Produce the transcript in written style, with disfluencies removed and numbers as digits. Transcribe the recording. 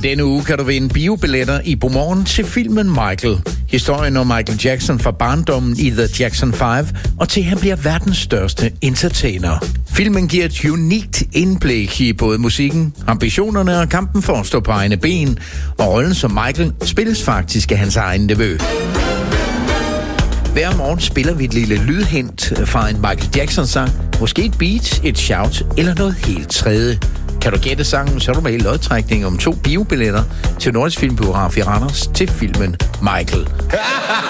denne uge kan du vinde biobilletter i Beaumont til filmen Michael. Historien om Michael Jackson fra barndommen i The Jackson 5 og til han bliver verdens største entertainer. Filmen giver et unikt indblik i både musikken, ambitionerne og kampen for at stå på egne ben, og rollen som Michael spilles faktisk af hans egen nevø. Hver morgen spiller vi et lille lydhint fra en Michael Jackson-sang, måske et beat, et shout eller noget helt tredje. Kan du gætte sangen, så er du med i lodtrækning om 2 biobilletter til Nordisk Filmbiograf i Randers til filmen Michael.